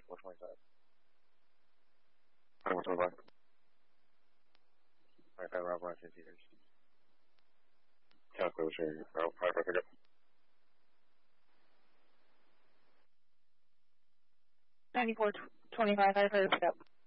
9425. 9425. Alright, that Rob Ross is here. Calculate sharing. 5 pick up. 9425, I've heard pick up.